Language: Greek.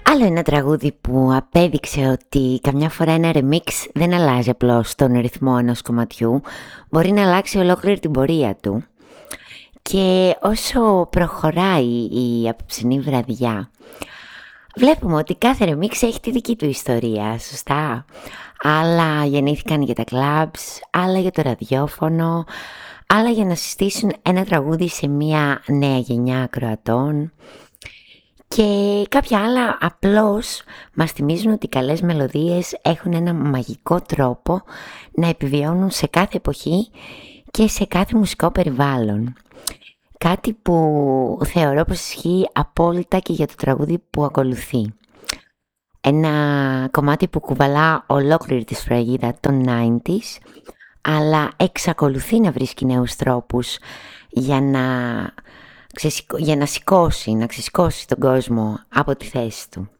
Άλλο ένα τραγούδι που απέδειξε ότι καμιά φορά ένα remix δεν αλλάζει απλώς τον ρυθμό ενός κομματιού, μπορεί να αλλάξει ολόκληρη την πορεία του. Και όσο προχωράει η απόψινή βραδιά, βλέπουμε ότι κάθε remix έχει τη δική του ιστορία, σωστά. Άλλα γεννήθηκαν για τα clubs, άλλα για το ραδιόφωνο, άλλα για να συστήσουν ένα τραγούδι σε μια νέα γενιά ακροατών. Και κάποια άλλα απλώς μας θυμίζουν ότι οι καλές μελωδίες έχουν ένα μαγικό τρόπο να επιβιώνουν σε κάθε εποχή και σε κάθε μουσικό περιβάλλον. Κάτι που θεωρώ πως ισχύει απόλυτα και για το τραγούδι που ακολουθεί. Ένα κομμάτι που κουβαλά ολόκληρη τη σφραγίδα των 90s, αλλά εξακολουθεί να βρίσκει νέους τρόπους για να σηκώσει, να ξεσηκώσει τον κόσμο από τη θέση του.